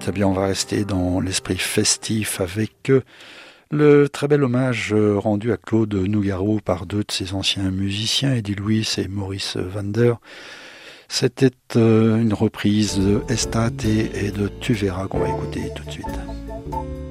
suite, eh bien, on va rester dans l'esprit festif avec le très bel hommage rendu à Claude Nougaro par deux de ses anciens musiciens, Eddie Louis et Maurice Vander. C'était une reprise de Estate et de Tu verras qu'on va écouter tout de suite.